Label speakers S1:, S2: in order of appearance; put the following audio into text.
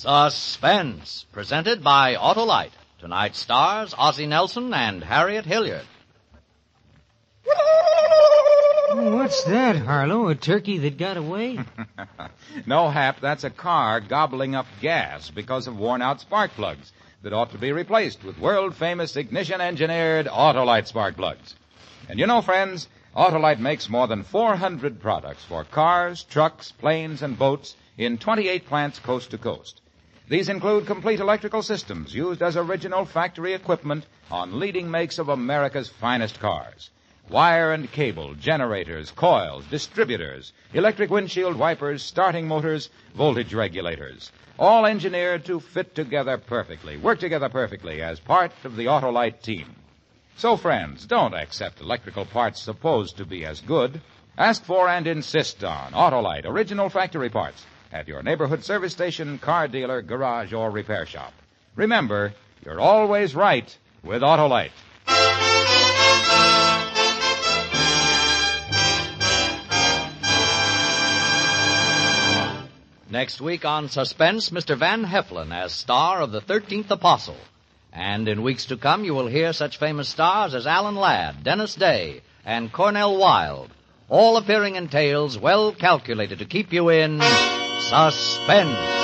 S1: Suspense, presented by Autolite. Tonight stars Ozzie Nelson and Harriet Hilliard.
S2: What's that, Harlow? A turkey that got away?
S3: No, Hap, that's a car gobbling up gas because of worn-out spark plugs that ought to be replaced with world-famous ignition-engineered Autolite spark plugs. And you know, friends, Autolite makes more than 400 products for cars, trucks, planes, and boats in 28 plants coast to coast. These include complete electrical systems used as original factory equipment on leading makes of America's finest cars. Wire and cable, generators, coils, distributors, electric windshield wipers, starting motors, voltage regulators. All engineered to fit together perfectly, work together perfectly as part of the Autolite team. So, friends, don't accept electrical parts supposed to be as good. Ask for and insist on Autolite original factory parts at your neighborhood service station, car dealer, garage, or repair shop. Remember, you're always right with Autolite.
S1: Next week on Suspense, Mr. Van Heflin as star of the 13th Apostle. And in weeks to come, you will hear such famous stars as Alan Ladd, Dennis Day, and Cornell Wilde, all appearing in tales well calculated to keep you in suspense.